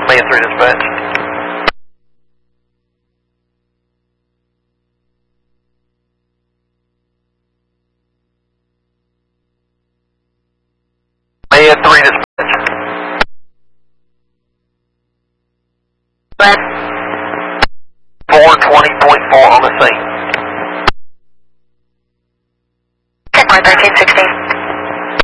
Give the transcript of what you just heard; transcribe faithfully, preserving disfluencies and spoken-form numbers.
Maya three dispatch. Maya three dispatch. four twenty point four on the scene. ten point thirteen sixteen.